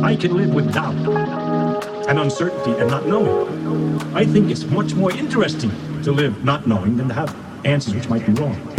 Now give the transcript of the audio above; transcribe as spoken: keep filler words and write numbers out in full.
I can live with doubt and uncertainty and not knowing. I think it's much more interesting to live not knowing than to have answers which might be wrong.